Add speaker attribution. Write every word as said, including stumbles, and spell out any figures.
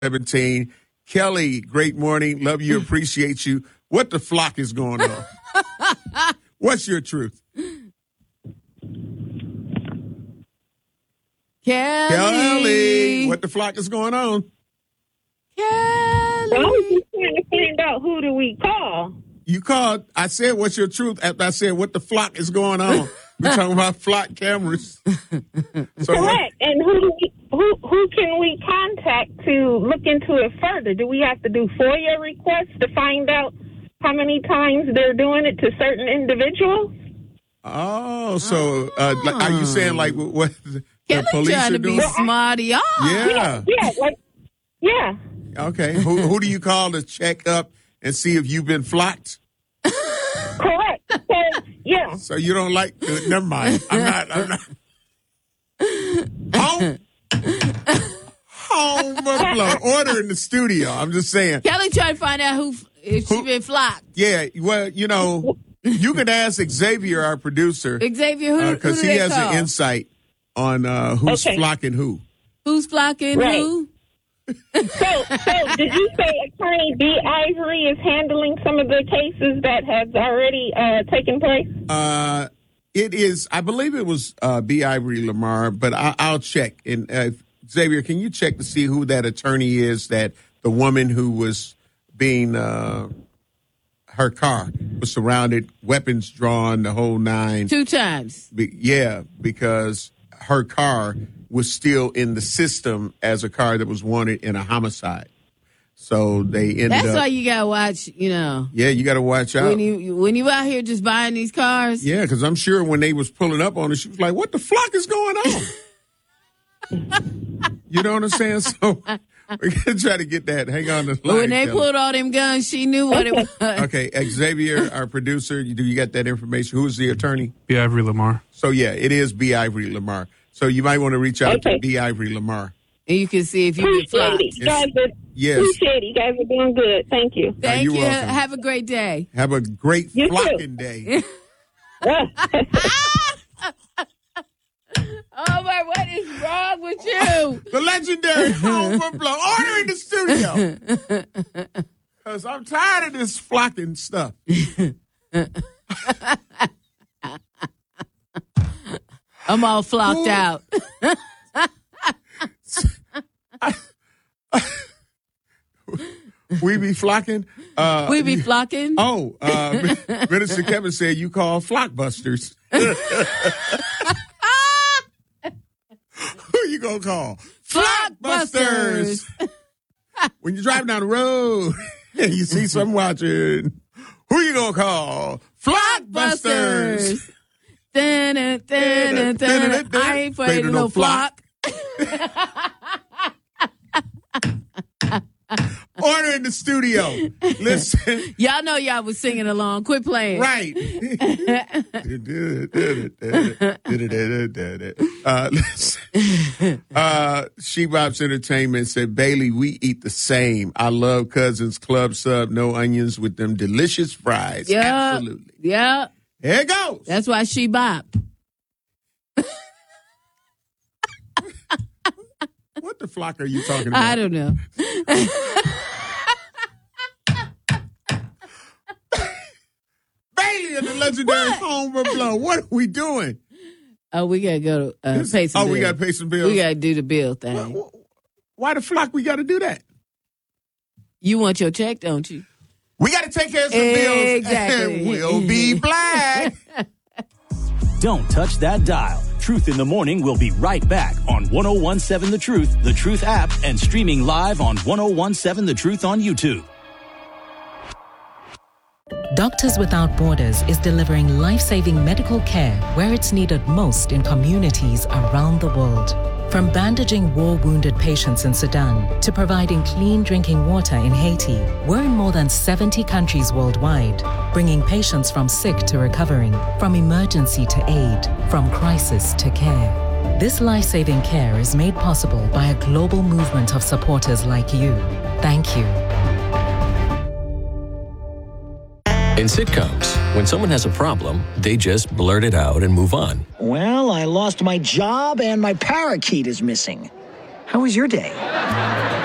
Speaker 1: seventeen. Kelly, great morning. Love you, appreciate you. What the flock is going on? What's your truth?
Speaker 2: Kelly.
Speaker 1: Kelly, what the flock is going on?
Speaker 2: Kelly.
Speaker 3: Well, I was just trying to find out who do we call.
Speaker 1: You called, I said, what's your truth? After I said, what the flock is going on? We're talking about flock cameras. So
Speaker 3: Correct. And who do we, who who can we contact to look into it further? Do we have to do FOIA requests to find out how many times they're doing it to certain individuals?
Speaker 1: Oh, so uh, like, are you saying like what, what the
Speaker 2: Kelly
Speaker 1: police
Speaker 2: trying
Speaker 1: are
Speaker 2: to be
Speaker 1: doing?
Speaker 2: smarty.
Speaker 1: Yeah.
Speaker 3: Yeah, yeah, like, yeah.
Speaker 1: Okay. Who who do you call to check up and see if you've been flocked?
Speaker 3: Correct. So, yeah.
Speaker 1: So you don't like? Uh, never mind. I'm not. I'm not. Home. Home blow. Order in the studio. I'm just saying.
Speaker 2: Kelly trying to find out who if she
Speaker 1: Who-
Speaker 2: been flocked.
Speaker 1: Yeah. Well, you know, you could ask Xavier, our producer,
Speaker 2: Xavier, who, who
Speaker 1: because
Speaker 2: do
Speaker 1: he
Speaker 2: they
Speaker 1: has
Speaker 2: call?
Speaker 1: an insight on uh, who's
Speaker 3: Okay.
Speaker 1: flocking who.
Speaker 2: Who's flocking
Speaker 3: Right.
Speaker 2: who?
Speaker 3: So, so did you say Attorney B. Ivory is handling some of the cases that have already uh, taken place?
Speaker 1: Uh, it is, I believe it was uh, B. Ivory Lamar, but I, I'll check. And uh, Xavier, can you check to see who that attorney is? That the woman who was being, uh, her car was surrounded, weapons drawn, the whole nine.
Speaker 2: Two times.
Speaker 1: Be, yeah, because her car was still in the system as a car that was wanted in a homicide. So they ended
Speaker 2: That's
Speaker 1: up.
Speaker 2: why you gotta watch. You know,
Speaker 1: Yeah, you got to watch out.
Speaker 2: when you when you out here just buying these cars.
Speaker 1: Yeah, because I'm sure when they was pulling up on her, she was like, "What the flock is going on?" You know what I'm saying? So we're gonna try to get that. Hang on to the
Speaker 2: But
Speaker 1: line,
Speaker 2: when they
Speaker 1: Kelly.
Speaker 2: pulled all them guns, she knew what it was.
Speaker 1: Okay, Xavier, our producer, you- do you got that information? Who's the attorney?
Speaker 4: B. Ivory Lamar.
Speaker 1: So yeah, it is B. Ivory Lamar. So you might want to reach out
Speaker 3: Okay.
Speaker 1: to B. Ivory Lamar.
Speaker 2: And you can see if you been
Speaker 3: Appreciate
Speaker 2: flocked.
Speaker 3: it. You guys are,
Speaker 1: Yes.
Speaker 3: appreciate it. You guys are doing good. Thank you.
Speaker 2: Thank
Speaker 1: you're
Speaker 2: you.
Speaker 1: welcome.
Speaker 2: Have a great day.
Speaker 1: Have a great
Speaker 3: You too.
Speaker 1: flocking day.
Speaker 2: Oh my, what is wrong with you?
Speaker 1: The legendary home of blow. Order in the studio. Because I'm tired of this flocking stuff.
Speaker 2: I'm all flocked
Speaker 1: Ooh.
Speaker 2: out.
Speaker 1: We be flocking. Uh,
Speaker 2: We be flocking.
Speaker 1: Oh, uh, Minister Kevin said you call flockbusters. Who you gonna call?
Speaker 2: Flockbusters.
Speaker 1: When you're driving down the road and you see someone watching, who you gonna call? Flockbusters.
Speaker 2: Dun, dun, dun, dun, dun. I ain't afraid of no flock.
Speaker 1: Order in the studio. Listen.
Speaker 2: Y'all know y'all was singing along. Quit playing.
Speaker 1: Right. uh, listen. Uh, She-Bop's Entertainment said, Bailey, we eat the same. I love Cousins Club Sub, no onions with them delicious fries.
Speaker 2: Yeah.
Speaker 1: Absolutely.
Speaker 2: Yeah.
Speaker 1: There it goes.
Speaker 2: That's why she bop.
Speaker 1: What the flock are you talking about?
Speaker 2: I don't know.
Speaker 1: Bailey and the legendary home of blow. What are we doing?
Speaker 2: Oh, we gotta go to uh,
Speaker 1: This-
Speaker 2: pay some
Speaker 1: oh,
Speaker 2: bills.
Speaker 1: we gotta pay some bills.
Speaker 2: We gotta do the bill thing.
Speaker 1: Why, why the flock we gotta do that?
Speaker 2: You want your check, don't you?
Speaker 1: We gotta take care of some bills
Speaker 2: Exactly.
Speaker 1: and we'll be black.
Speaker 5: Don't touch that dial. Truth in the Morning will be right back on ten seventeen The Truth, The Truth app, and streaming live on ten seventeen The Truth on YouTube.
Speaker 6: Doctors Without Borders is delivering life-saving medical care where it's needed most in communities around the world. From bandaging war-wounded patients in Sudan to providing clean drinking water in Haiti, we're in more than seventy countries worldwide, bringing patients from sick to recovering, from emergency to aid, from crisis to care. This life-saving care is made possible by a global movement of supporters like you. Thank you.
Speaker 7: In sitcoms, when someone has a problem, they just blurt it out and move on.
Speaker 8: Well, I lost my job and my parakeet is missing. How was your day?